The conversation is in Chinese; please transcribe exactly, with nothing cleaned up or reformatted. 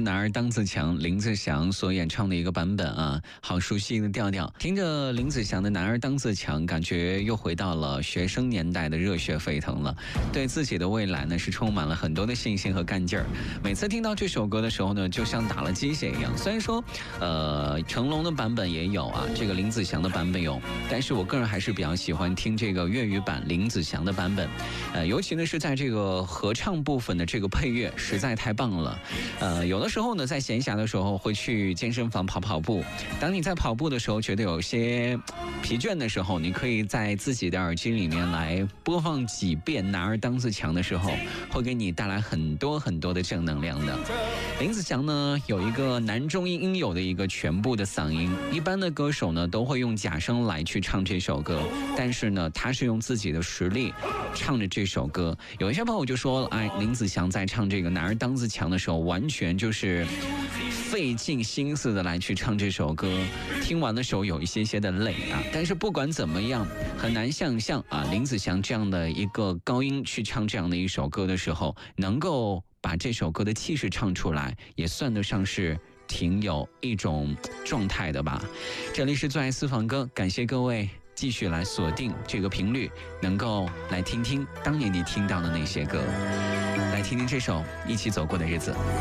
是男儿当自强，林子祥所演唱的一个版本啊，好熟悉的调调。听着林子祥的男儿当自强，感觉又回到了学生年代的热血沸腾了，对自己的未来呢是充满了很多的信心和干劲儿。每次听到这首歌的时候呢，就像打了鸡血一样。虽然说呃成龙的版本也有啊，这个林子祥的版本有，但是我个人还是比较喜欢听这个粤语版林子祥的版本，呃尤其呢是在这个合唱部分的这个配乐实在太棒了。呃有的时候呢在闲暇的时候会去健身房跑跑步，当你在跑步的时候觉得有些疲倦的时候，你可以在自己的耳机里面来播放几遍男儿当自强的时候，会给你带来很多很多的正能量的。林子祥呢有一个男中音应有的一个全部的嗓音，一般的歌手呢都会用假声来去唱这首歌，但是呢他是用自己的实力唱着这首歌。有一些朋友就说，哎，林子祥在唱这个男儿当自强的时候，完全就是费尽心思的来去唱这首歌，听完的时候有一些些的累啊。但是不管怎么样，很难想象啊，林子祥这样的一个高音去唱这样的一首歌的时候，能够把这首歌的气势唱出来，也算得上是挺有一种状态的吧。这里是最爱私房歌，感谢各位继续来锁定这个频率，能够来听听当年你听到的那些歌，来听听这首一起走过的日子。